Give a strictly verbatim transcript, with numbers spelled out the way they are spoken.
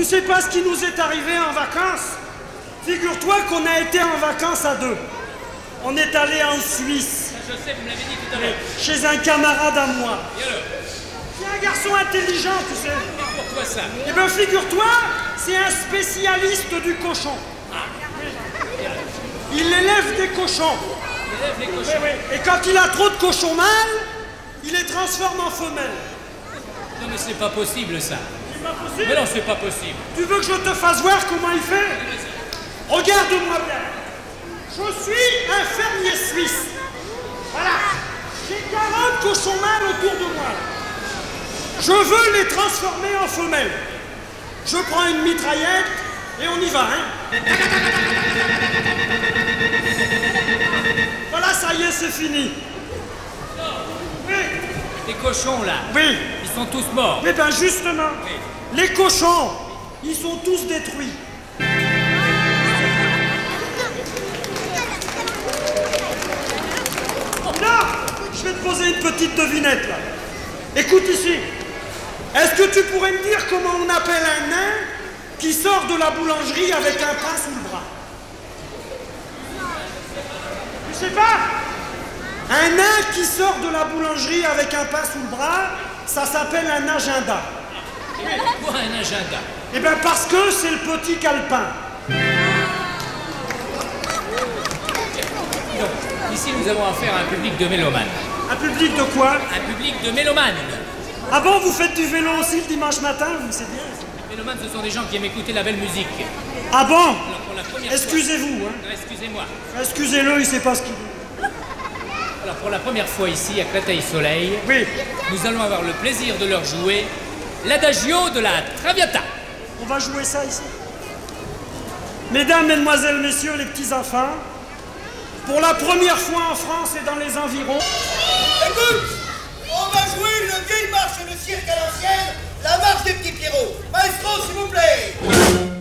Tu sais pas ce qui nous est arrivé en vacances? Figure-toi qu'on a été en vacances à deux. On est allé en Suisse. Je sais, vous me l'avez dit tout à l'heure. Chez un camarade à moi. Et alors? C'est un garçon intelligent, tu sais. Et pourquoi ça? Eh bien, figure-toi, c'est un spécialiste du cochon. Il élève des cochons. Il élève les cochons. Oui, oui. Et quand il a trop de cochons mâles, il les transforme en femelles. Non mais c'est pas possible ça. C'est pas possible. Mais non, c'est pas possible. Tu veux que je te fasse voir comment il fait? Regarde-moi bien. Je suis un fermier suisse. Voilà. J'ai quarante cochons mâles autour de moi. Je veux les transformer en femelles. Je prends une mitraillette et on y va, hein. Voilà, ça y est, c'est fini. Oui. Les cochons là, Oui. ils sont tous morts. Eh bien, justement, Oui. les cochons, ils sont tous détruits. Là, je vais te poser une petite devinette, là. Écoute ici. Est-ce que tu pourrais me dire comment on appelle un nain qui sort de la boulangerie avec un pain sous le bras? Tu sais pas? Un nain qui sort de la boulangerie avec un pain sous le bras, ça s'appelle un agenda. Pourquoi un agenda? Eh bien parce que c'est le petit calepin. Donc, ici nous avons affaire à un public de mélomanes. Un public de quoi? Un public de mélomanes. Ah bon, vous faites du vélo aussi le dimanche matin, vous, c'est bien. Les mélomanes, ce sont des gens qui aiment écouter la belle musique. Ah bon? Alors pour la première Excusez-vous, fois... hein. Non, excusez-moi. Excusez-le, il sait pas ce qu'il dit. Alors pour la première fois ici, à Créteil-Soleil, Oui, nous allons avoir le plaisir de leur jouer l'adagio de la Traviata. on va jouer ça ici. Mesdames, Mesdemoiselles, Messieurs, les petits-enfants, pour la première fois en France et dans les environs... Écoute, on va jouer une vieille marche de cirque à l'ancienne, la marche des petits Pierrots. Maestro, s'il vous plaît.